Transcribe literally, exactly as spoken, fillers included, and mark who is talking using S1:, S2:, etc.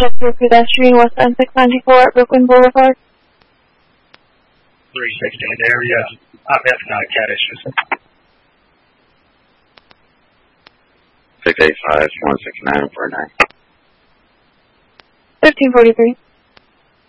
S1: subject to a pedestrian west end six ninety-four at Brooklyn Boulevard.
S2: three sixty in the area. Uh, that's not a cat issue.
S3: six eight five, one six nine four nine.
S1: fifteen forty-three.